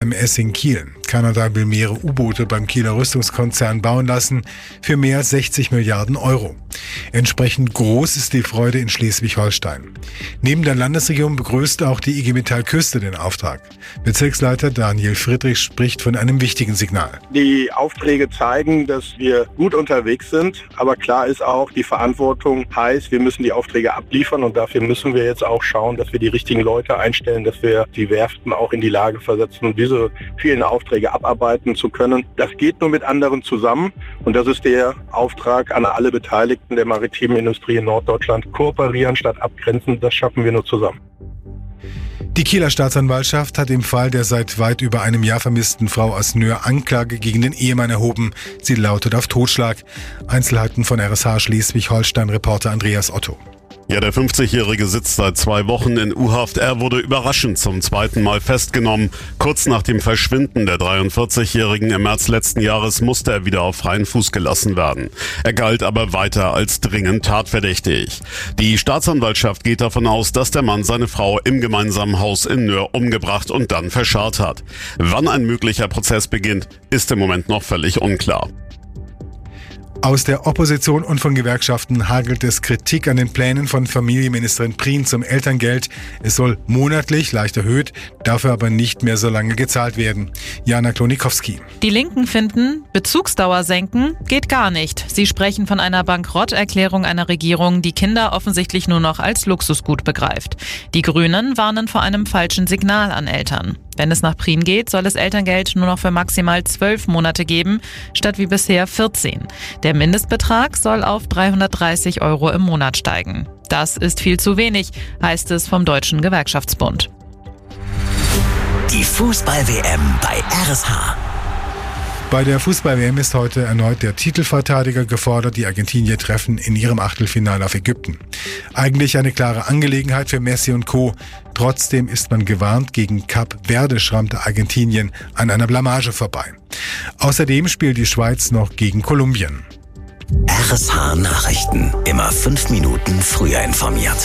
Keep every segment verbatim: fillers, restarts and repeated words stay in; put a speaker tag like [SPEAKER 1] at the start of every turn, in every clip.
[SPEAKER 1] M S in Kiel. Kanada will mehrere U-Boote beim Kieler Rüstungskonzern bauen lassen für mehr als sechzig Milliarden Euro. Entsprechend groß ist die Freude in Schleswig-Holstein. Neben der Landesregierung begrüßt auch die I G Metall Küste den Auftrag. Bezirksleiter Daniel Friedrich spricht von einem wichtigen Signal.
[SPEAKER 2] Die Aufträge zeigen, dass wir gut unterwegs sind, aber klar ist auch, die Verantwortung heißt, wir müssen die Aufträge abliefern und dafür müssen wir jetzt auch schauen, dass wir die richtigen Leute einstellen, dass wir die Werften auch in die Lage versetzen und diese vielen Aufträge abarbeiten zu können. Das geht nur mit anderen zusammen und das ist der Auftrag an alle Beteiligten der maritimen Industrie in Norddeutschland. Kooperieren statt abgrenzen, das schaffen wir nur zusammen.
[SPEAKER 1] Die Kieler Staatsanwaltschaft hat im Fall der seit weit über einem Jahr vermissten Frau aus Nöhr Anklage gegen den Ehemann erhoben. Sie lautet auf Totschlag. Einzelheiten von R S H Schleswig-Holstein-Reporter Andreas Otto.
[SPEAKER 3] Ja, der fünfzigjährige sitzt seit zwei Wochen in U-Haft. Er wurde überraschend zum zweiten Mal festgenommen. Kurz nach dem Verschwinden der dreiundvierzigjährigen im März letzten Jahres musste er wieder auf freien Fuß gelassen werden. Er galt aber weiter als dringend tatverdächtig. Die Staatsanwaltschaft geht davon aus, dass der Mann seine Frau im gemeinsamen Haus in Nöhr umgebracht und dann verscharrt hat. Wann ein möglicher Prozess beginnt, ist im Moment noch völlig unklar.
[SPEAKER 1] Aus der Opposition und von Gewerkschaften hagelt es Kritik an den Plänen von Familienministerin Prien zum Elterngeld. Es soll monatlich leicht erhöht, dafür aber nicht mehr so lange gezahlt werden. Jana Klonikowski.
[SPEAKER 4] Die Linken finden, Bezugsdauer senken geht gar nicht. Sie sprechen von einer Bankrotterklärung einer Regierung, die Kinder offensichtlich nur noch als Luxusgut begreift. Die Grünen warnen vor einem falschen Signal an Eltern. Wenn es nach Prien geht, soll es Elterngeld nur noch für maximal zwölf Monate geben, statt wie bisher vierzehn. Der Mindestbetrag soll auf dreihundertdreißig Euro im Monat steigen. Das ist viel zu wenig, heißt es vom Deutschen Gewerkschaftsbund.
[SPEAKER 5] Die Fußball-W M bei R S H.
[SPEAKER 1] Bei der Fußball-W M ist heute erneut der Titelverteidiger gefordert. Die Argentinier treffen in ihrem Achtelfinale auf Ägypten. Eigentlich eine klare Angelegenheit für Messi und Co. Trotzdem ist man gewarnt, gegen Kap Verde schrammte Argentinien an einer Blamage vorbei. Außerdem spielt die Schweiz noch gegen Kolumbien.
[SPEAKER 5] R S H Nachrichten. Immer fünf Minuten früher informiert.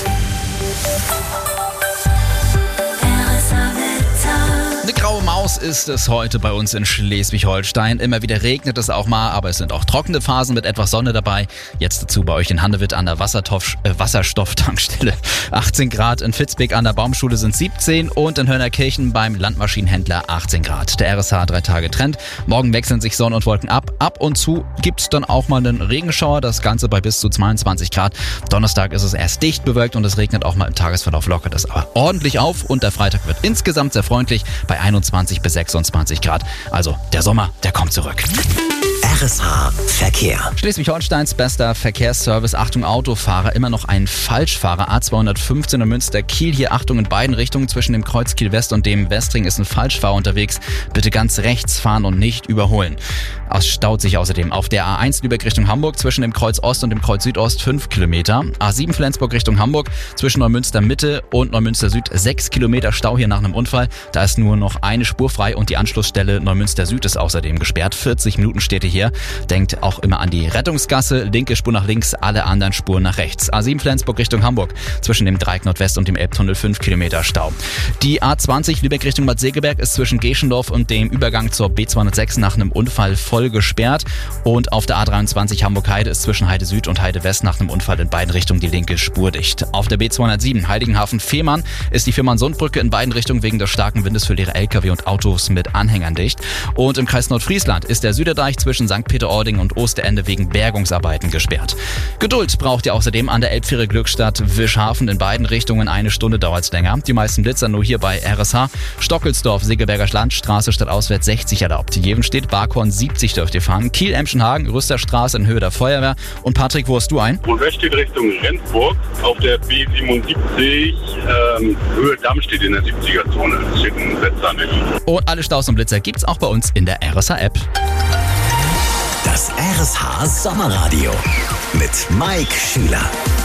[SPEAKER 6] Eine graue Maus ist es heute bei uns in Schleswig-Holstein. Immer wieder regnet es auch mal, aber es sind auch trockene Phasen mit etwas Sonne dabei. Jetzt dazu bei euch in Handewitt an der Wassertoff, äh, Wasserstofftankstelle achtzehn Grad, in Fitzbek an der Baumschule sind siebzehn und in Hörnerkirchen beim Landmaschinenhändler achtzehn Grad. Der R S H drei Tage Trend. Morgen wechseln sich Sonne und Wolken ab. Ab und zu gibt's dann auch mal einen Regenschauer, das Ganze bei bis zu zweiundzwanzig Grad. Donnerstag ist es erst dicht bewölkt und es regnet auch mal im Tagesverlauf lockert es aber ordentlich auf und der Freitag wird insgesamt sehr freundlich bei einundzwanzig bis sechsundzwanzig Grad. Also der Sommer, der kommt zurück.
[SPEAKER 5] R S H Verkehr.
[SPEAKER 6] Schleswig-Holsteins bester Verkehrsservice. Achtung Autofahrer, immer noch ein Falschfahrer. A zweihundertfünfzehn in Münster-Kiel. Hier Achtung in beiden Richtungen. Zwischen dem Kreuz Kiel-West und dem Westring ist ein Falschfahrer unterwegs. Bitte ganz rechts fahren und nicht überholen. Es staut sich außerdem auf der A eins Lübeck Richtung Hamburg zwischen dem Kreuz Ost und dem Kreuz Südost fünf Kilometer. A sieben Flensburg Richtung Hamburg zwischen Neumünster Mitte und Neumünster Süd sechs Kilometer Stau hier nach einem Unfall. Da ist nur noch eine Spur frei und die Anschlussstelle Neumünster Süd ist außerdem gesperrt. vierzig Minuten steht hier. Denkt auch immer an die Rettungsgasse. Linke Spur nach links, alle anderen Spuren nach rechts. A sieben Flensburg Richtung Hamburg zwischen dem Dreieck Nordwest und dem Elbtunnel fünf Kilometer Stau. Die A zwanzig Lübeck Richtung Bad Segeberg ist zwischen Geschendorf und dem Übergang zur B zweihundertsechs nach einem Unfall voll gesperrt. Und auf der A dreiundzwanzig Hamburg-Heide ist zwischen Heide Süd und Heide West nach einem Unfall in beiden Richtungen die linke Spur dicht. Auf der B zweihundertsieben Heiligenhafen-Fehmarn ist die Fehmarn-Sundbrücke in beiden Richtungen wegen des starken Windes für leere L K W und Autos mit Anhängern dicht. Und im Kreis Nordfriesland ist der Süderdeich zwischen Sankt Peter-Ording und Osterende wegen Bergungsarbeiten gesperrt. Geduld braucht ihr außerdem an der Elbfähre Glückstadt Wischhafen in beiden Richtungen. Eine Stunde dauert's länger. Die meisten Blitzer nur hier bei R S H. Stockelsdorf, Segeberger Landstraße stadtauswärts sechzig erlaubt. Jevenstedt, Barkhorn siebzig dürft ihr fahren. Kiel, Emschenhagen, Rüsterstraße in Höhe der Feuerwehr. Und Patrick, wo hast du ein?
[SPEAKER 2] Weststedt Richtung Rendsburg auf der B siebenundsiebzig, ähm, Höhe Dammstedt in der siebziger-Zone. Das steht ein Blitzer nicht.
[SPEAKER 6] Und alle Staus und Blitzer gibt's auch bei uns in der R S H-App.
[SPEAKER 5] Das R S H Sommerradio mit Mike Schüler.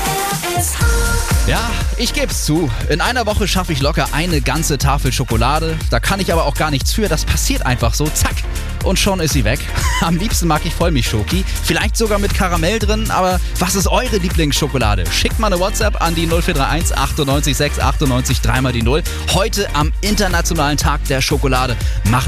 [SPEAKER 6] Ja, ich geb's zu. In einer Woche schaffe ich locker eine ganze Tafel Schokolade. Da kann ich aber auch gar nichts für. Das passiert einfach so. Zack. Und schon ist sie weg. Am liebsten mag ich Vollmilchschoki. Vielleicht sogar mit Karamell drin. Aber was ist eure Lieblingsschokolade? Schickt mal eine WhatsApp an die null vier drei eins achtundneunzig sechs achtundneunzig drei mal die null. Heute am Internationalen Tag der Schokolade machen